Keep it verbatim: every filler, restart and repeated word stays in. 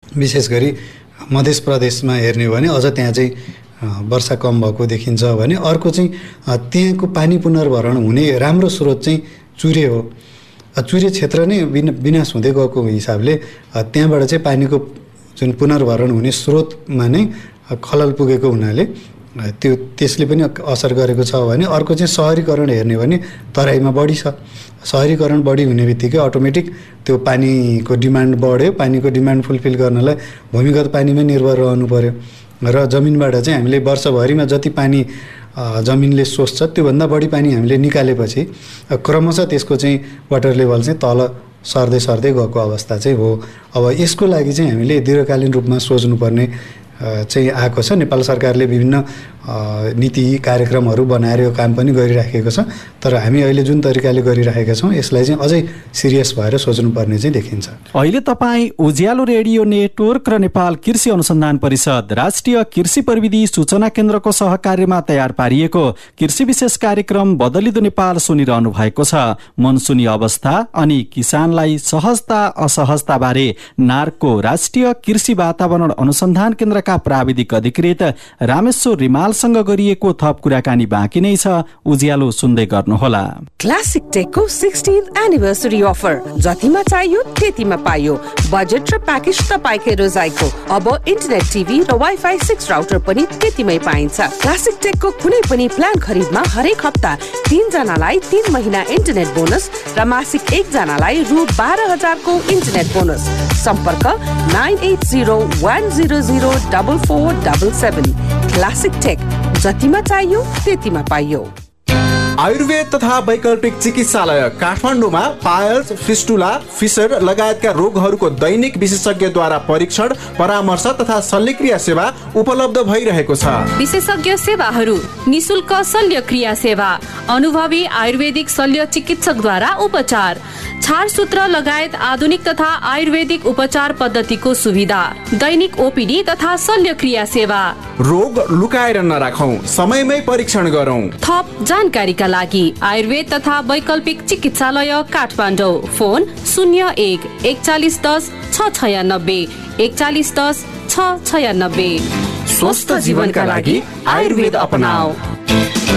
विशेष गरी मध्य प्रदेशमा हेर्ने हो भने अझ त्यहाँ चाहिँ वर्षा कम भएको देखिन्छ भने अर्को चाहिँ त्यहाँको पानी पुनर्भरण हुने राम्रो स्रोत चाहिँ चुरे हो। चुरे क्षेत्र नै विनाश हुँदै गएको हिसाबले त्यहाँबाट चाहिँ पानीको जुन पुनर्भरण हुने स्रोतमा नै खलल पुगेको हुनाले त्यो त्यसले पनि असर गरेको छ भने अर्को चाहिँ सहरीकरण हेर्ने भने तराईमा बढी छ। सहरीकरण बढी हुने बित्तिकै अटोमेटिक त्यो पानीको डिमान्ड बढ्यो। पानीको डिमान्ड फुलफिल गर्नलाई भूमिगत पानीमै निर्भर रहनु पर्यो र जमिनबाट चाहिँ हामीले वर्षभरिमा जति पानी जमिनले सोच्छ त्योभन्दा बढी पानी हामीले निकालेपछि क्रमशः त्यसको चाहिँ वाटर लेभल चाहिँ तल सर्दै सर्दै गएको अवस्था चाहिँ हो। अब यसको लागि चाहिँ हामीले दीर्घकालीन रूपमा सोच्नुपर्ने चाहिँ आएको छ। नेपाल सरकारले विभिन्न नीति कार्यक्रमहरू बनाएर यो काम पनि गरिराखेको छ। तर हामी अहिले जुन तरिकाले गरिराखेका छौँ यसलाई चाहिँ अझै सिरियस भएर सोच्नुपर्ने चाहिँ देखिन्छ। अहिले तपाईँ उज्यालो रेडियो नेटवर्क र नेपाल कृषि अनुसन्धान परिषद राष्ट्रिय कृषि प्रविधि सूचना केन्द्रको सहकार्यमा तयार पारिएको कृषि विशेष कार्यक्रम बदलिदो नेपाल सुनिरहनु भएको छ। मनसुनी अवस्था अनि किसानलाई सहजता असहजता बारे नार्कको राष्ट्रिय कृषि वातावरण अनुसन्धान केन्द्रका प्राविधिक अधिकृत रामेश्वर रिमालसँग गरिएको थप कुराकानी बाँकी नै छ। उज्यालो सुन्दै गर्नुहोला। क्लासिक टेकको सिक्सटीन्थ एनिभर्सरी अफर जतिमा चाहियो त्यतिमा पाइयो। बजेट र प्याकेज तपाईँकै रोजाइको। अब इन्टरनेट टिभी र वाइफाई सिक्स राउटर पनि त्यतिमै पाइन्छ। क्लासिक टेकको कुनै पनि प्लान खरिदमा हरेक हप्ता तीन जनालाई तीन महिना इन्टरनेट बोनस र मासिक एक जनालाई रु बाह्र हजारको इन्टरनेट बोनस। सम्पर्क nine at zero one zero zero double four double seven. Classic take जतिमा चाहियो त्यतिमा पाइयो। आयुर्वेद तथा वैकल्पिक चिकित्सालय काठमाडौँमा पायल्स, फिस्टुला, फिसर लगायतका रोगहरूको दैनिक विशेषज्ञद्वारा परीक्षण, परामर्श तथा शल्यक्रिया सेवा उपलब्ध भइरहेको छ। विशेषज्ञ सेवाहरू: निशुल्क शल्यक्रिया सेवा, अनुभवी आयुर्वेदिक शल्य चिकित्सकद्वारा उपचार, छारसूत्र लगायत आधुनिक तथा आयुर्वेदिक उपचार पद्धतिको सुविधा, दैनिक ओपीडी तथा शल्यक्रिया सेवा। रोग लुकाएर नराखौं, समयमै परीक्षण गरौं। थप जानकारीका लागि आयुर्वेद तथा वैकल्पिक चिकित्सालय काठमाडौँ। फोन शून्य एक एकचालिस दस छ छयानब्बे एकचालिस दस छ छयानब्बे। स्वस्थ जीवनका लागि आयुर्वेद अपनाऊ।